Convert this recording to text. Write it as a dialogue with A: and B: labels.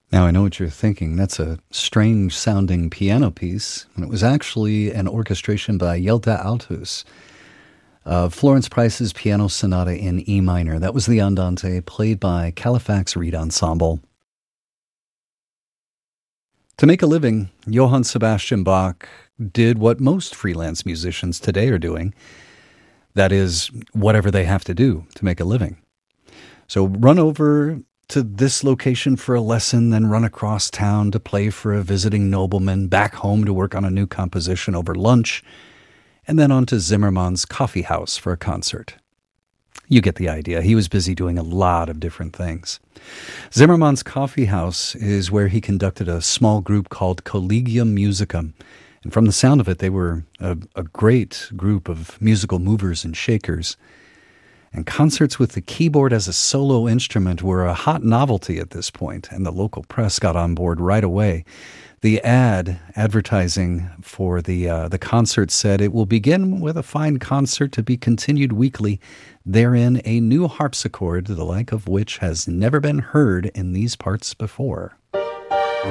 A: Now, I know what you're thinking. That's a strange-sounding piano piece, and it was actually an orchestration by Yelda Althus of Florence Price's Piano Sonata in E minor. That was the Andante, played by Califax Reed Ensemble. To make a living, Johann Sebastian Bach did what most freelance musicians today are doing. That is, whatever they have to do to make a living. So run over to this location for a lesson, then run across town to play for a visiting nobleman, back home to work on a new composition over lunch, and then on to Zimmermann's coffee house for a concert. You get the idea. He was busy doing a lot of different things. Zimmermann's coffee house is where he conducted a small group called Collegium Musicum. And from the sound of it, they were a great group of musical movers and shakers. And concerts with the keyboard as a solo instrument were a hot novelty at this point, and the local press got on board right away. The advertising for the concert said, "It will begin with a fine concert to be continued weekly. Therein a new harpsichord, the like of which has never been heard in these parts before."